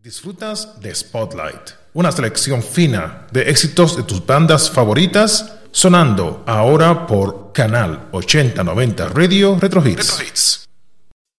Disfrutas de Spotlight, una selección fina de éxitos de tus bandas favoritas, sonando ahora por Canal 8090 Radio Retro Hits.